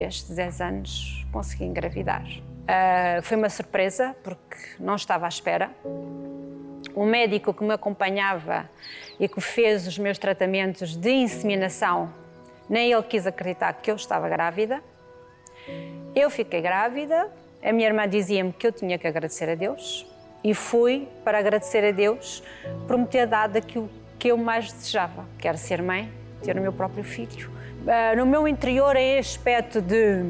Estes 10 anos consegui engravidar. Foi uma surpresa, porque não estava à espera. O médico que me acompanhava e que fez os meus tratamentos de inseminação, nem ele quis acreditar que eu estava grávida. Eu fiquei grávida, a minha irmã dizia-me que eu tinha que agradecer a Deus e fui para agradecer a Deus por me ter dado aquilo que eu mais desejava, que era ser mãe, ter o meu próprio filho. No meu interior, em aspecto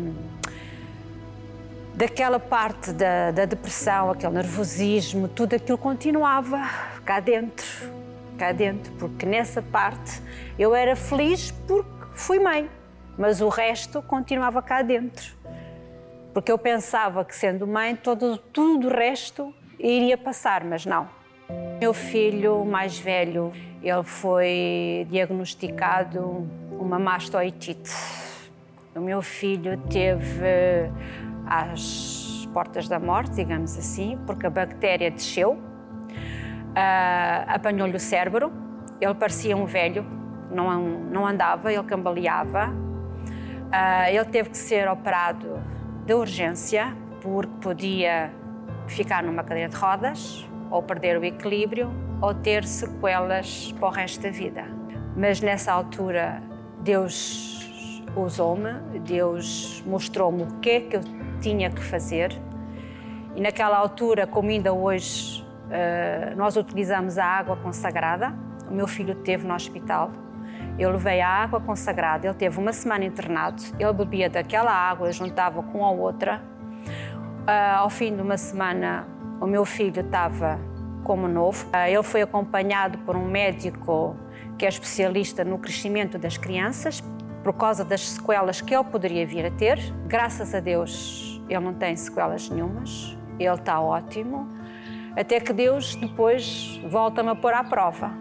daquela parte da depressão, aquele nervosismo, tudo aquilo continuava cá dentro, porque nessa parte eu era feliz porque fui mãe, mas o resto continuava cá dentro, porque eu pensava que sendo mãe tudo o resto iria passar, mas não. Meu filho mais velho, ele foi diagnosticado uma mastoidite. O meu filho teve às portas da morte, digamos assim, porque a bactéria desceu, apanhou-lhe o cérebro, ele parecia um velho, não andava, ele cambaleava. Ele teve que ser operado de urgência, porque podia ficar numa cadeira de rodas, ou perder o equilíbrio, ou ter sequelas para o resto da vida. Mas nessa altura, Deus usou-me, Deus mostrou-me o que é que eu tinha que fazer. E naquela altura, como ainda hoje, nós utilizamos a água consagrada. O meu filho esteve no hospital. Eu levei a água consagrada, ele teve uma semana internado. Ele bebia daquela água, eu juntava com a outra. Ao fim de uma semana, o meu filho estava como novo. Ele foi acompanhado por um médico que é especialista no crescimento das crianças, por causa das sequelas que ele poderia vir a ter. Graças a Deus, ele não tem sequelas nenhumas, ele está ótimo, até que Deus depois volta-me a pôr à prova.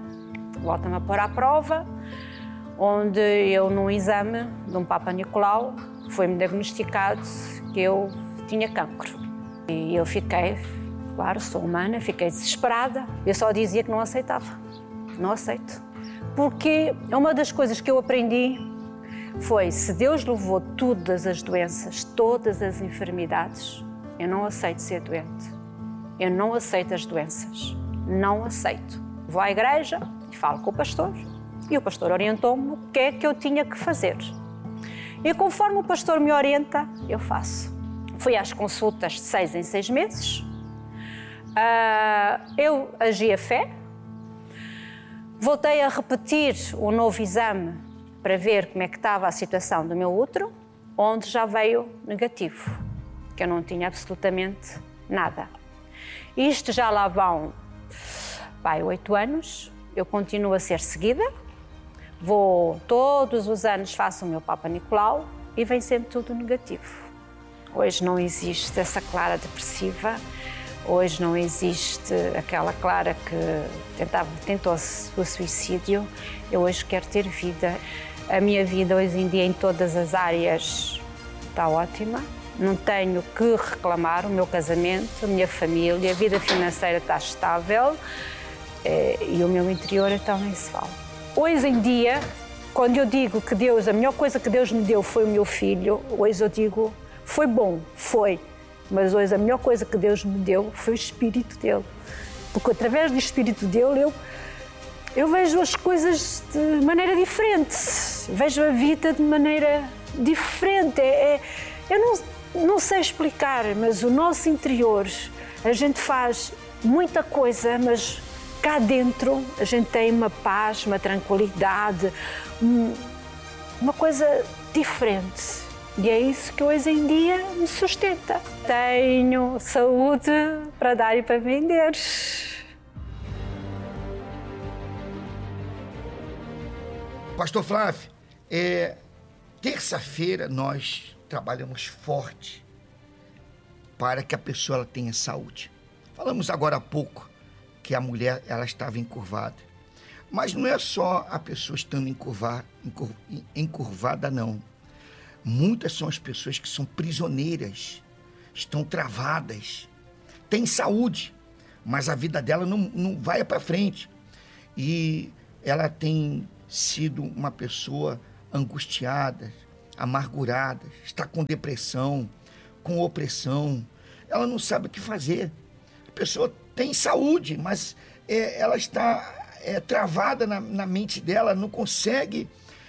Onde eu, num exame de um Papa Nicolau, foi-me diagnosticado que eu tinha cancro. E eu fiquei, claro, sou humana, fiquei desesperada. Eu só dizia que não aceitava. Não aceito. Porque uma das coisas que eu aprendi foi, se Deus levou todas as doenças, todas as enfermidades, eu não aceito ser doente. Eu não aceito as doenças. Não aceito. Vou à igreja e falo com o pastor. E o pastor orientou-me o que é que eu tinha que fazer. E conforme o pastor me orienta, eu faço. Fui às consultas de 6 em 6 meses. Eu agi a fé. Voltei a repetir o novo exame para ver como é que estava a situação do meu útero, onde já veio negativo, que eu não tinha absolutamente nada. Isto já lá vão 8 anos, eu continuo a ser seguida, vou todos os anos, faço o meu Papa Nicolau e vem sempre tudo negativo. Hoje não existe essa Clara depressiva, hoje não existe aquela Clara que tentou o suicídio. Eu hoje quero ter vida. A minha vida hoje em dia em todas as áreas está ótima. Não tenho que reclamar. O meu casamento, a minha família, a vida financeira está estável e o meu interior então nem se fala. Hoje em dia, quando eu digo que Deus, a melhor coisa que Deus me deu foi o meu filho, hoje eu digo, foi bom, foi. Mas hoje a melhor coisa que Deus me deu foi o Espírito dele. Porque através do Espírito dele eu vejo as coisas de maneira diferente. Vejo a vida de maneira diferente. Eu não sei explicar, mas o nosso interior, a gente faz muita coisa, mas cá dentro a gente tem uma paz, uma tranquilidade, uma coisa diferente. E é isso que hoje em dia me sustenta. Tenho saúde para dar e para vender. Pastor Flávio, terça-feira nós trabalhamos forte para que a pessoa ela tenha saúde. Falamos agora há pouco que a mulher ela estava encurvada. Mas não é só a pessoa estando encurvada, não. Muitas são as pessoas que são prisioneiras, estão travadas, têm saúde, mas a vida dela não vai para frente. E ela tem sido uma pessoa angustiada, amargurada, está com depressão, com opressão. Ela não sabe o que fazer. A pessoa tem saúde, mas ela está travada na mente dela, não consegue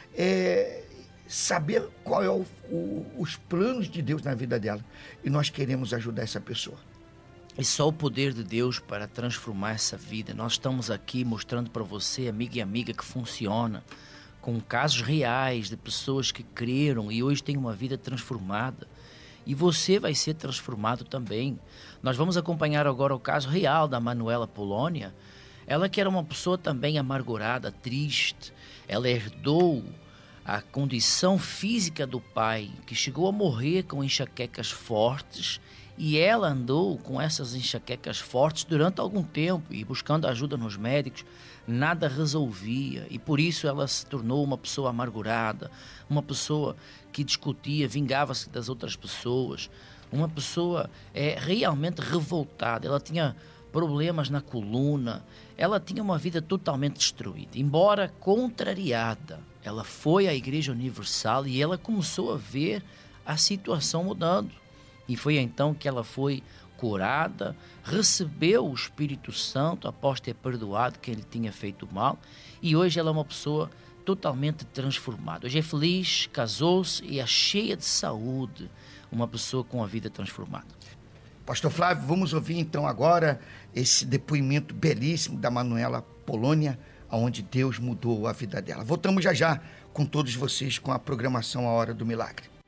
saber qual é os planos de Deus na vida dela. E nós queremos ajudar essa pessoa. E só o poder de Deus para transformar essa vida. Nós estamos aqui mostrando para você, amigo e amiga, que funciona, com casos reais de pessoas que creram e hoje têm uma vida transformada. E você vai ser transformado também. Nós vamos acompanhar agora o caso real da Manuela Polônia. Ela que era uma pessoa também amargurada, triste. Ela herdou a condição física do pai, que chegou a morrer com enxaquecas fortes. E ela andou com essas enxaquecas fortes durante algum tempo e buscando ajuda nos médicos, nada resolvia. E por isso ela se tornou uma pessoa amargurada, uma pessoa que discutia, vingava-se das outras pessoas, uma pessoa realmente revoltada. Ela tinha problemas na coluna, ela tinha uma vida totalmente destruída. Embora contrariada, ela foi à Igreja Universal e ela começou a ver a situação mudando. E foi então que ela foi curada, recebeu o Espírito Santo após ter perdoado quem lhe tinha feito mal. E hoje ela é uma pessoa totalmente transformada. Hoje é feliz, casou-se e é cheia de saúde. Uma pessoa com a vida transformada. Pastor Flávio, vamos ouvir então agora esse depoimento belíssimo da Manuela Polônia, onde Deus mudou a vida dela. Voltamos já com todos vocês com a programação A Hora do Milagre.